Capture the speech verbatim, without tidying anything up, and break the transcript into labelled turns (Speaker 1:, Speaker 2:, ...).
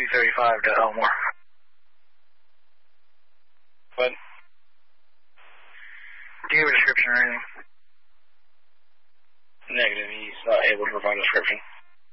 Speaker 1: thirty-five to Elmore.
Speaker 2: What?
Speaker 1: Do you have a description or anything?
Speaker 2: Negative. He's not able to provide a description.